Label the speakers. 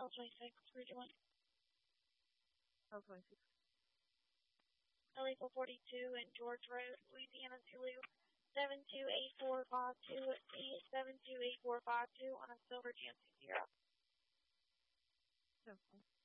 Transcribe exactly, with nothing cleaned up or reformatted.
Speaker 1: L twenty-six, where do you want?
Speaker 2: L twenty-six.
Speaker 1: L equal forty-two and George Road, Louisiana, Zulu, seven two eight four five two eight seven two eight four five two on a silver G M C Sierra.
Speaker 2: Okay.